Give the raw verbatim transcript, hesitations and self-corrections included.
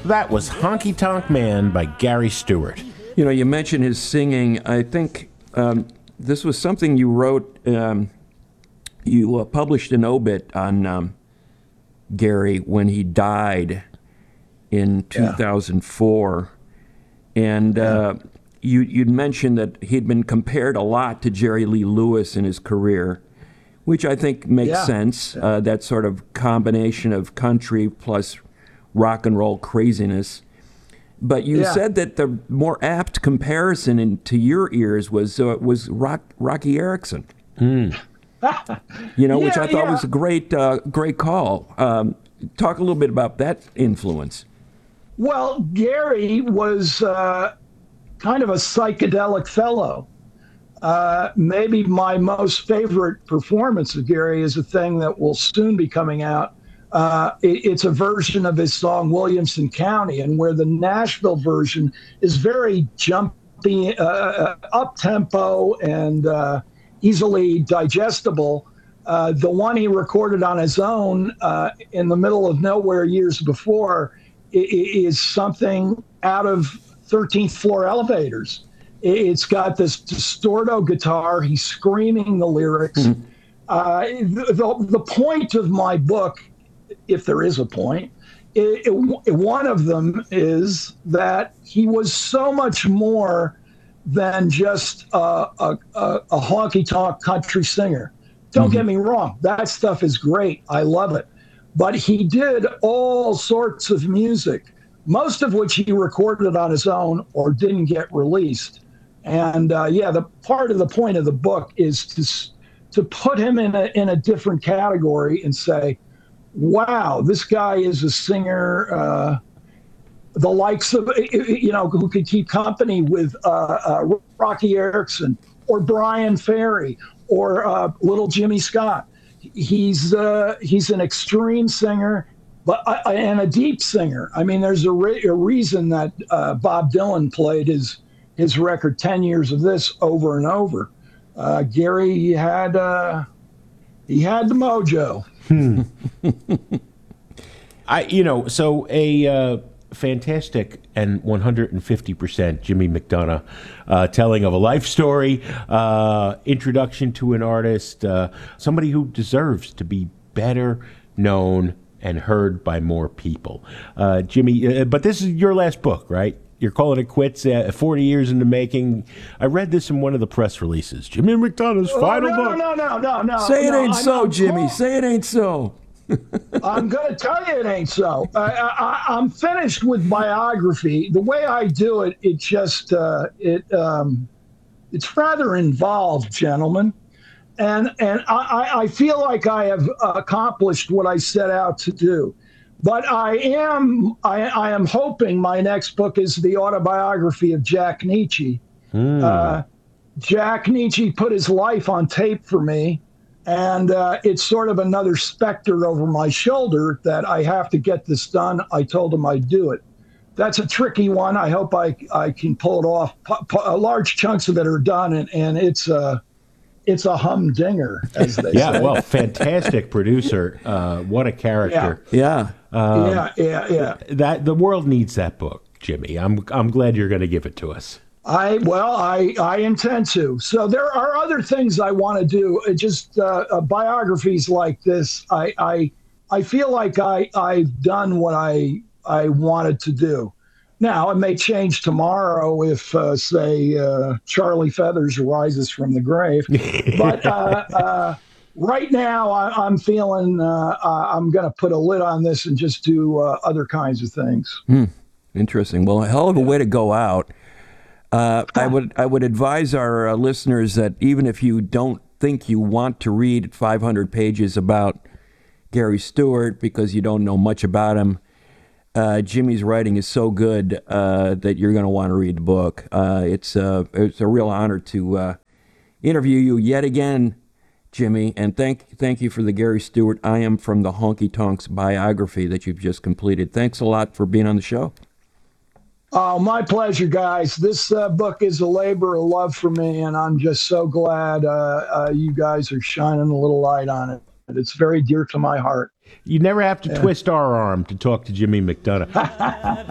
That was Honky Tonk Man by Gary Stewart. You know, you mentioned his singing. I think um, this was something you wrote. Um, you uh, published an obit on um, Gary when he died in two thousand four. Yeah. And uh, yeah. you, you'd mentioned that he'd been compared a lot to Jerry Lee Lewis in his career, which I think makes yeah. sense. Uh, that sort of combination of country plus rock and roll craziness. But you yeah. said that the more apt comparison in, to your ears was uh, was Rock, Rocky Erickson. Mm. You know, yeah, which I thought yeah. was a great uh, great call. Um, talk a little bit about that influence. Well, Gary was uh, kind of a psychedelic fellow. Uh, maybe my most favorite performance of Gary is a thing that will soon be coming out. Uh, it, it's a version of his song Williamson County, and where the Nashville version is very jumpy, uh, up-tempo, and uh, easily digestible. Uh, the one he recorded on his own uh, in the middle of nowhere years before is something out of thirteenth Floor Elevators. It's got this distorto guitar. He's screaming the lyrics. Mm-hmm. Uh, the, the, the point of my book, if there is a point, it, it, one of them is that he was so much more than just uh, a, a, a honky-tonk country singer. Don't mm-hmm. get me wrong. That stuff is great. I love it. But he did all sorts of music, most of which he recorded on his own or didn't get released. And uh, yeah, the part of the point of the book is to to put him in a in a different category and say, wow, this guy is a singer, uh, the likes of, you know, who could keep company with uh, uh, Rocky Erickson or Brian Ferry or uh, little Jimmy Scott. He's uh, he's an extreme singer, but uh, and a deep singer. I mean, there's a, re- a reason that uh, Bob Dylan played his his record ten years of this over and over. Uh, Gary had uh, he had the mojo. Hmm. I you know so a uh, fantastic and one hundred fifty percent Jimmy McDonough uh, telling of a life story, uh, introduction to an artist, uh, somebody who deserves to be better known and heard by more people. Uh, Jimmy, uh, but this is your last book, right? You're calling it quits, uh, forty years in the making. I read this in one of the press releases. Jimmy McDonough's oh, final no, book. No, no, no, no, no. Say it no, ain't I'm so, Jimmy. Cool. Say it ain't so. I'm going to tell you it ain't so. I, I, I'm finished with biography. The way I do it, it just, uh, it um, it's rather involved, gentlemen. And, and I, I feel like I have accomplished what I set out to do. But I am I, I am hoping my next book is the autobiography of Jack Nietzsche. Mm. Uh, Jack Nietzsche put his life on tape for me, and uh, it's sort of another specter over my shoulder that I have to get this done. I told him I'd do it. That's a tricky one. I hope I I can pull it off. P- p- large chunks of it are done, and, and it's a it's a humdinger, as they yeah, say. well, fantastic producer. Uh, what a character. Yeah. Yeah. Um, yeah, yeah, yeah. That the world needs that book, Jimmy. I'm I'm glad you're going to give it to us. I well, I I intend to. So there are other things I want to do. It just uh, uh, biographies like this. I I I feel like I I've done what I I wanted to do. Now it may change tomorrow if, uh, say, uh, Charlie Feathers rises from the grave. But uh, uh, right now, I, I'm feeling uh, I'm going to put a lid on this and just do uh, other kinds of things. Hmm. Interesting. Well, a hell of a way to go out. Uh, I would I would advise our uh, listeners that even if you don't think you want to read five hundred pages about Gary Stewart because you don't know much about him, uh, Jimmy's writing is so good uh, that you're going to want to read the book. Uh, it's uh, it's a real honor to uh, interview you yet again, Jimmy, and thank thank you for the Gary Stewart I Am From the Honky Tonks biography that you've just completed. Thanks a lot for being on the show. Oh, my pleasure, guys. This uh, book is a labor of love for me, and I'm just so glad uh, uh, you guys are shining a little light on it. It's very dear to my heart. You never have to yeah. twist our arm to talk to Jimmy McDonough.